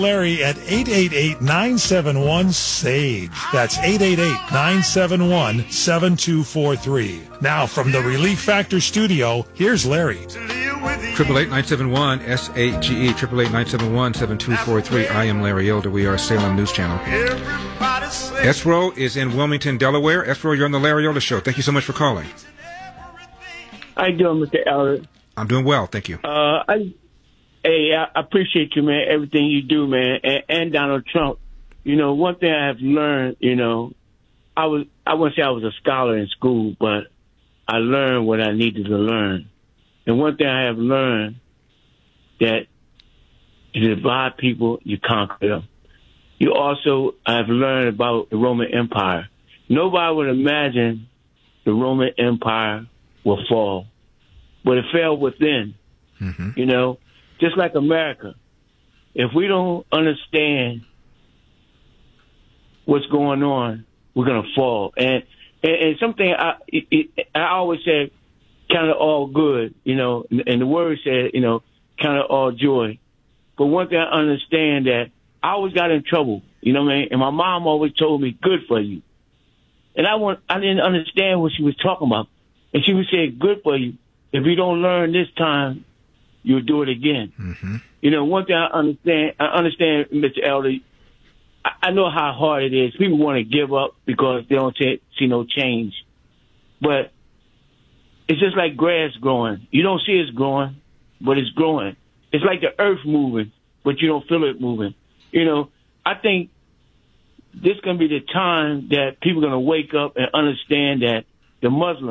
Larry at 888-971-SAGE. That's 888-971-7243. Now from the Relief Factor studio, here's Larry. 888-971-SAGE, 888-971-7243. I am Larry Elder. We are Salem News Channel. Esro is in Wilmington, Delaware. Esro, you're on the Larry Elder Show. Thank you so much for calling. How you doing, Mr. Elder? I'm doing well, thank you. I appreciate you, man, everything you do, man, and Donald Trump. You know, one thing I have learned, you know, I wouldn't say I was a scholar in school, but I learned what I needed to learn. And one thing I have learned, that you divide people, you conquer them. You also have learned about the Roman Empire. Nobody would imagine the Roman Empire will fall, but it fell within, you know, just like America. If we don't understand what's going on, we're going to fall. And something I always say, kind of all good, you know, and the word said, you know, kind of all joy. But one thing I understand, that I always got in trouble, you know what I mean? And my mom always told me, good for you. And I didn't understand what she was talking about. And she would say, good for you. If you don't learn this time, you'll do it again. You know, one thing I understand, Mr. Elder, I know how hard it is. People want to give up because they don't see no change. But it's just like grass growing. You don't see it's growing, but it's growing. It's like the earth moving, but you don't feel it moving. You know, I think this is going to be the time that people are going to wake up and understand that the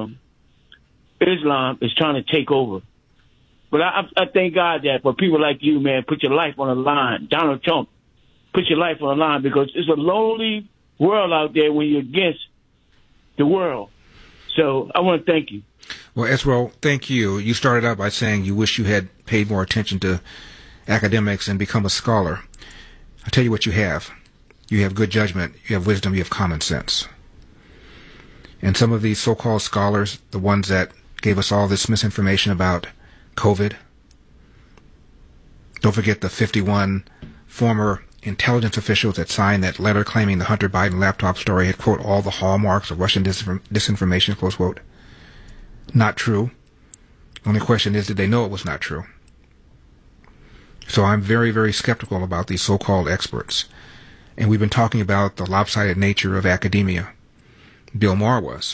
Islam is trying to take over. But I thank God that for people like you, man, put your life on the line. Donald Trump, put your life on the line, because it's a lonely world out there when you're against the world. So I want to thank you. Well, Esro, thank you. You started out by saying you wish you had paid more attention to academics and become a scholar. I'll tell you what you have. You have good judgment, you have wisdom, you have common sense. And some of these so-called scholars, the ones that gave us all this misinformation about COVID, don't forget the 51 former intelligence officials that signed that letter claiming the Hunter Biden laptop story had, quote, all the hallmarks of Russian disinformation, close quote. Not true. Only question is, did they know it was not true? So I'm very, very skeptical about these so-called experts. And we've been talking about the lopsided nature of academia. Bill Maher was.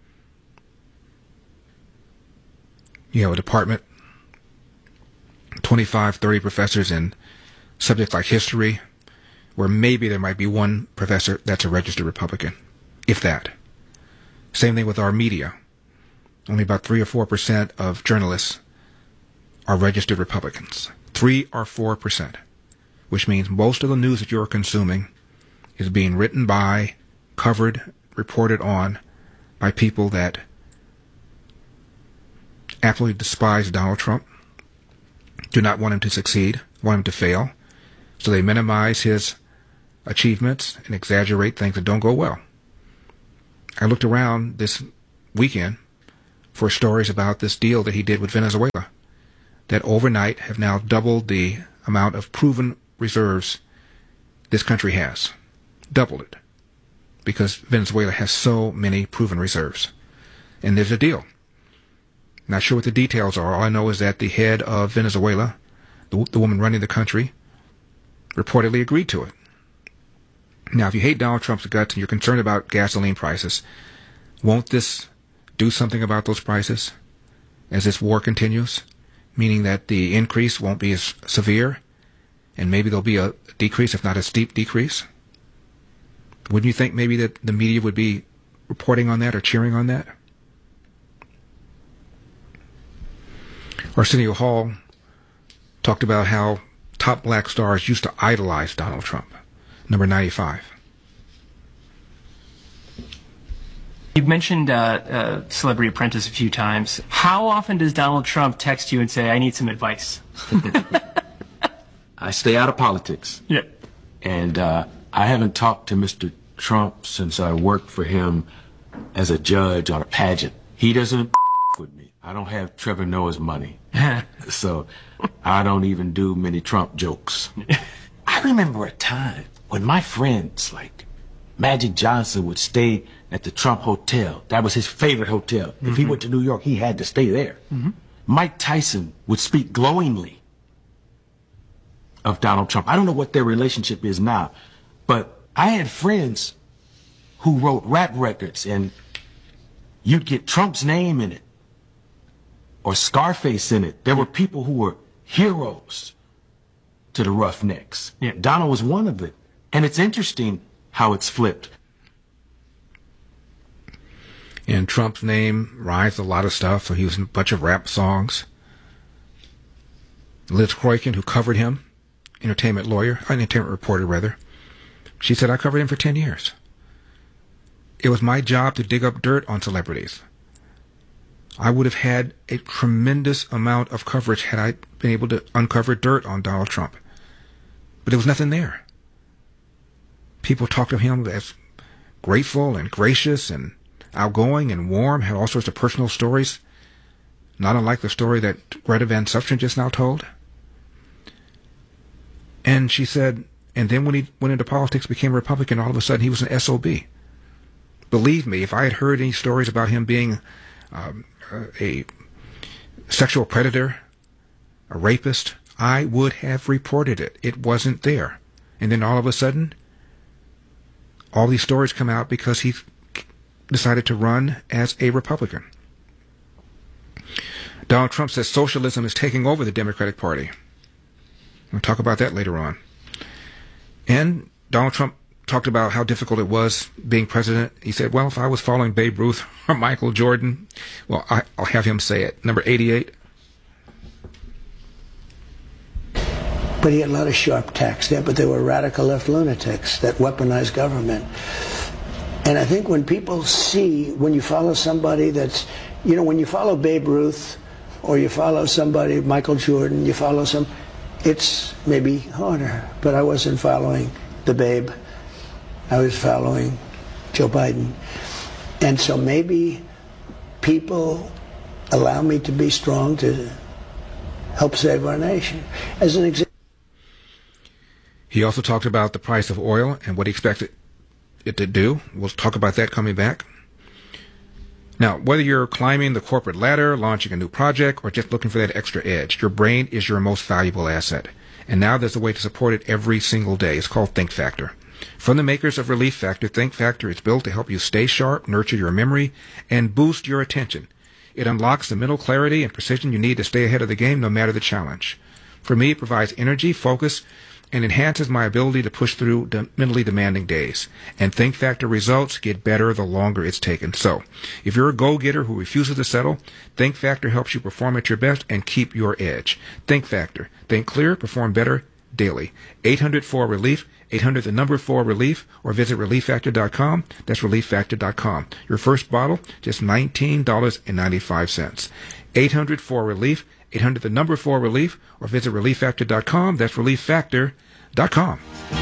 You have a department, 25, 30 professors in subjects like history, where maybe there might be one professor that's a registered Republican, if that. Same thing with our media. Only about 3 or 4% of journalists are registered Republicans. 3 or 4%, which means most of the news that you're consuming is being written by, covered, reported on by people that absolutely despise Donald Trump, do not want him to succeed, want him to fail, so they minimize his achievements and exaggerate things that don't go well. I looked around this weekend for stories about this deal that he did with Venezuela that overnight have now doubled the amount of proven reserves this country has. Doubled it. Because Venezuela has so many proven reserves. And there's a deal. Not sure what the details are. All I know is that the head of Venezuela, the woman running the country, reportedly agreed to it. Now, if you hate Donald Trump's guts and you're concerned about gasoline prices, won't this do something about those prices as this war continues? Meaning that the increase won't be as severe, and maybe there'll be a decrease, if not a steep decrease? Wouldn't you think maybe that the media would be reporting on that or cheering on that? Arsenio Hall talked about how top black stars used to idolize Donald Trump. Number 95. You've mentioned Celebrity Apprentice a few times. How often does Donald Trump text you and say, I need some advice? I stay out of politics. Yeah. And I haven't talked to Mr. Trump since I worked for him as a judge on a pageant. He doesn't with me. I don't have Trevor Noah's money. So I don't even do many Trump jokes. I remember a time when my friends like Magic Johnson would stay at the Trump Hotel. That was his favorite hotel. If he went to New York, he had to stay there. Mike Tyson would speak glowingly of Donald Trump. I don't know what their relationship is now, but I had friends who wrote rap records, and you'd get Trump's name in it or Scarface in it. There were people who were heroes to the Roughnecks. Yeah. Donald was one of them. And it's interesting how it's flipped. And Trump's name rides a lot of stuff, so he was in a bunch of rap songs. Liz Croykin, who covered him, entertainment reporter rather, she said, I covered him for 10 years. It was my job to dig up dirt on celebrities. I would have had a tremendous amount of coverage had I been able to uncover dirt on Donald Trump. But there was nothing there. People talked of him as grateful and gracious and outgoing and warm, had all sorts of personal stories, not unlike the story that Greta Van Susteren just now told. And she said, and then when he went into politics, became a Republican, all of a sudden he was an SOB. Believe me, if I had heard any stories about him being a sexual predator, a rapist, I would have reported it. It wasn't there. And then all of a sudden, all these stories come out because he decided to run as a Republican. Donald Trump says socialism is taking over the Democratic Party. We'll talk about that later on. And Donald Trump talked about how difficult it was being president. He said, well, if I was following Babe Ruth or Michael Jordan, well, I'll have him say it. Number 88. But he had a lot of sharp tacks there, but they were radical left lunatics that weaponized government. And I think when people see, when you follow somebody that's, you know, when you follow Babe Ruth or you follow somebody, Michael Jordan, you follow some, it's maybe harder. But I wasn't following the Babe. I was following Joe Biden. And so maybe people allow me to be strong to help save our nation. As an example. He also talked about the price of oil and what he expected it to do. We'll talk about that coming back. Now, whether you're climbing the corporate ladder, launching a new project, or just looking for that extra edge, your brain is your most valuable asset. And now there's a way to support it every single day. It's called Think Factor. From the makers of Relief Factor, Think Factor is built to help you stay sharp, nurture your memory, and boost your attention. It unlocks the mental clarity and precision you need to stay ahead of the game no matter the challenge. For me, it provides energy, focus, and enhances my ability to push through mentally demanding days. And Think Factor results get better the longer it's taken. So, if you're a go-getter who refuses to settle, Think Factor helps you perform at your best and keep your edge. Think Factor. Think clear, perform better daily. 800-4-RELIEF, 800-4-RELIEF, or visit ReliefFactor.com. That's ReliefFactor.com. Your first bottle, just $19.95. 800-4-RELIEF, 800-4-RELIEF, or visit ReliefFactor.com. That's ReliefFactor.com.